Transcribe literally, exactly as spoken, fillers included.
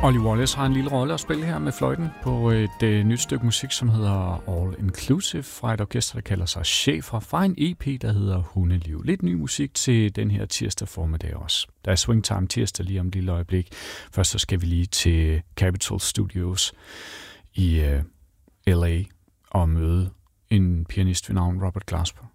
Ollie Wallace har en lille rolle at spille her med fløjten på et øh, nyt stykke musik, som hedder All Inclusive, fra et orkester, der kalder sig Schäfer, fra en E P, der hedder Hundeliv. Lidt ny musik til den her tirsdag formiddag også. Der er Swingtime tirsdag lige om et lille øjeblik. Først så skal vi lige til Capitol Studios i øh, L A og møde en pianist ved navn Robert Glasper.